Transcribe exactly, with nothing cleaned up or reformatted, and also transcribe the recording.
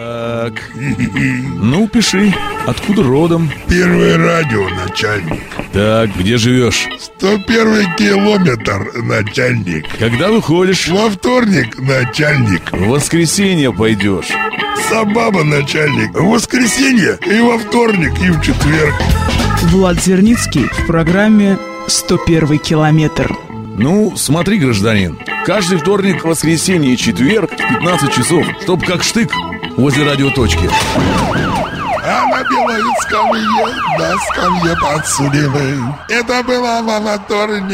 Так, ну пиши, откуда родом? Первое радио, начальник. Так, где живешь? Сто первый километр, начальник. Когда выходишь? Во вторник, начальник. В воскресенье пойдешь. Собаба, начальник. В воскресенье и во вторник, и в четверг. Влад Зерницкий в программе «сто первый километр». Ну, смотри, гражданин, каждый вторник, воскресенье и четверг в пятнадцать часов, чтоб как штык возле радиоточки. А на белой скамье, на скамье подсудимых. Это было во вторник.